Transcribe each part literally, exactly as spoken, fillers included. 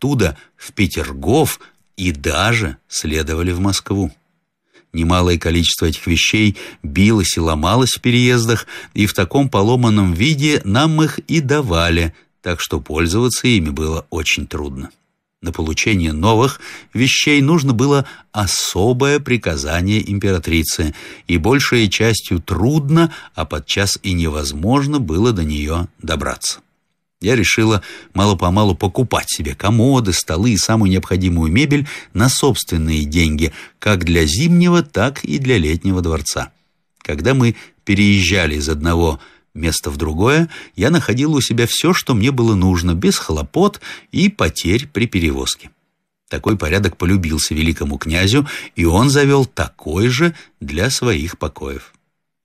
оттуда в Петергоф и даже следовали в Москву. Немалое количество этих вещей билось и ломалось в переездах, и в таком поломанном виде нам их и давали, так что пользоваться ими было очень трудно. На получение новых вещей нужно было особое приказание императрицы, и большей частью трудно, а подчас и невозможно было до нее добраться. Я решила мало-помалу покупать себе комоды, столы и самую необходимую мебель на собственные деньги, как для Зимнего, так и для Летнего дворца. Когда мы переезжали из одного места в другое, я находила у себя все, что мне было нужно, без хлопот и потерь при перевозке. Такой порядок полюбился великому князю, и он завел такой же для своих покоев.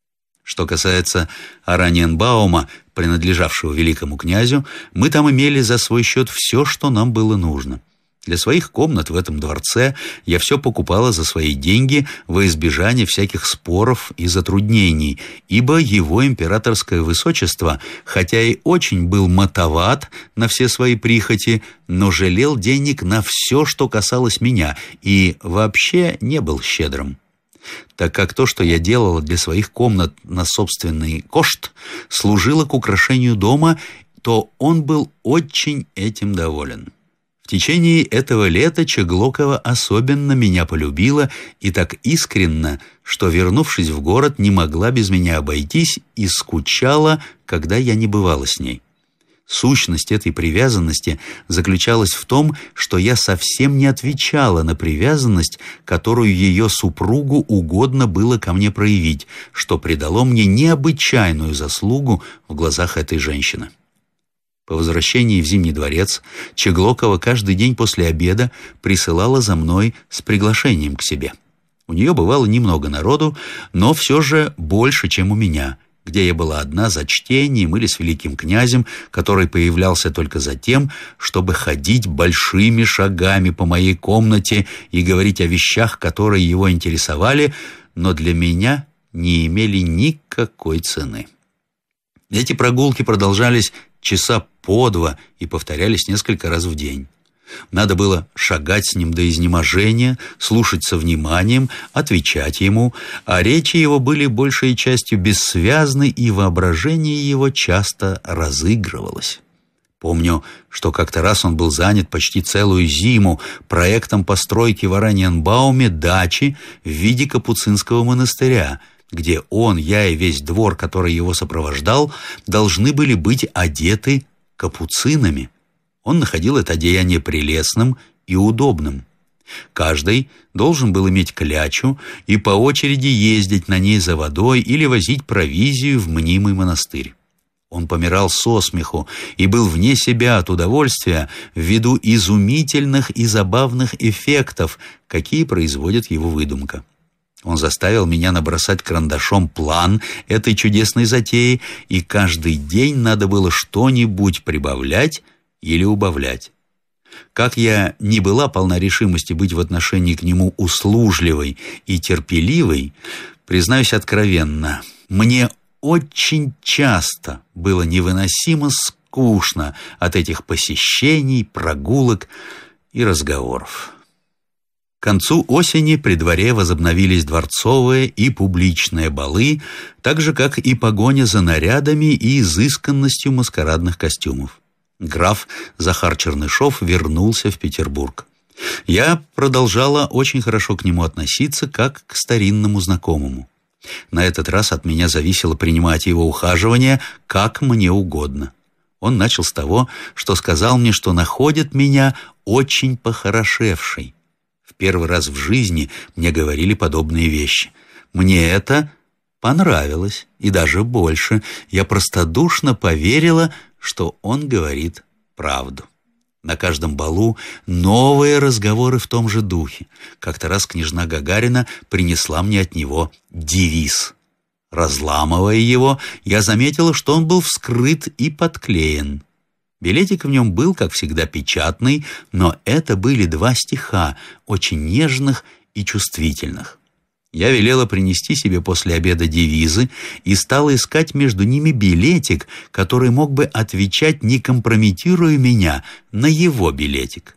Что касается Ораниенбаума, принадлежавшего великому князю, мы там имели за свой счет все, что нам было нужно. Для своих комнат в этом дворце я все покупала за свои деньги во избежание всяких споров и затруднений, ибо его императорское высочество, хотя и очень был мотоват на все свои прихоти, но жалел денег на все, что касалось меня, и вообще не был щедрым. Так как то, что я делала для своих комнат на собственный кошт, служило к украшению дома, то он был очень этим доволен. В течение этого лета Чеглокова особенно меня полюбила и так искренно, что, вернувшись в город, не могла без меня обойтись и скучала, когда я не бывала с ней. Сущность этой привязанности заключалась в том, что я совсем не отвечала на привязанность, которую ее супругу угодно было ко мне проявить, что придало мне необычайную заслугу в глазах этой женщины. По возвращении в Зимний дворец Чеглокова каждый день после обеда присылала за мной с приглашением к себе. У нее бывало немного народу, но все же больше, чем у меня, где я была одна за чтением или с великим князем, который появлялся только за тем, чтобы ходить большими шагами по моей комнате и говорить о вещах, которые его интересовали, но для меня не имели никакой цены. Эти прогулки продолжались часа по два и повторялись несколько раз в день. Надо было шагать с ним до изнеможения, слушать со вниманием, отвечать ему, а речи его были большей частью бессвязны, и воображение его часто разыгрывалось. Помню, что как-то раз он был занят почти целую зиму проектом постройки в Ораниенбауме дачи в виде капуцинского монастыря, где он, я и весь двор, который его сопровождал, должны были быть одеты капуцинами. Он находил это одеяние прелестным и удобным. Каждый должен был иметь клячу и по очереди ездить на ней за водой или возить провизию в мнимый монастырь. Он помирал со смеху и был вне себя от удовольствия ввиду изумительных и забавных эффектов, какие производит его выдумка. Он заставил меня набросать карандашом план этой чудесной затеи, и каждый день надо было что-нибудь прибавлять или убавлять. Как я не была полна решимости быть в отношении к нему услужливой и терпеливой, признаюсь откровенно, мне очень часто было невыносимо скучно от этих посещений, прогулок и разговоров. К концу осени при дворе возобновились дворцовые и публичные балы, так же, как и погоня за нарядами и изысканностью маскарадных костюмов. Граф Захар Чернышов вернулся в Петербург. Я продолжала очень хорошо к нему относиться, как к старинному знакомому. На этот раз от меня зависело принимать его ухаживание как мне угодно. Он начал с того, что сказал мне, что находит меня очень похорошевшей. В первый раз в жизни мне говорили подобные вещи. Мне это понравилось, и даже больше. Я простодушно поверила, что он говорит правду. На каждом балу новые разговоры в том же духе. Как-то раз княжна Гагарина принесла мне от него девиз. Разламывая его, я заметила, что он был вскрыт и подклеен. Билетик в нем был, как всегда, печатный, но это были два стиха, очень нежных и чувствительных. Я велела принести себе после обеда девизы и стала искать между ними билетик, который мог бы отвечать, не компрометируя меня, на его билетик.